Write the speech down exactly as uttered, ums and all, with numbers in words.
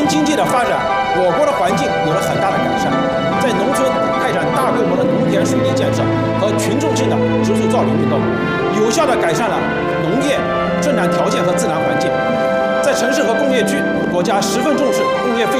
经济的发展，我国的环境有了很大的改善，在农村开展大规模的农田水利建设和群众性的植树造林运动，有效地改善了农业生产条件和自然环境。在城市和工业区，国家十分重视工业废